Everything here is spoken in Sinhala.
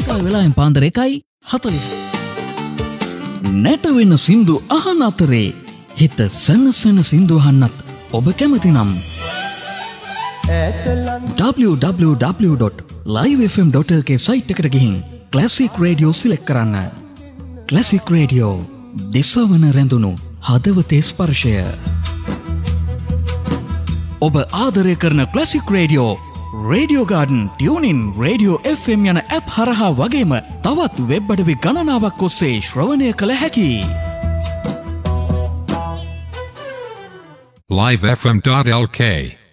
වෙලාවෙන් පාන්දර 1:40. නැටවෙන සින්දු අහන අතරේ හිත සනසන සින්දු අහන්නත් ඔබ කැමති නම් www.livefm.lk සයිට් එකට ගිහින් ක්ලාසික් රේඩියෝ සිලෙක්ට් කරන්න. ක්ලාසික් රේඩියෝ දිසවන රැඳුණු හදවතේ ස්පර්ශය. ඔබ ආදරය කරන classic radio radio garden, tuning, radio FM යන ඇප් හරහා වගේම තවත් වෙබ් අඩවි ගණනාවක් ඔස්සේ ශ්‍රවණය කළ හැකියි. livefm.lk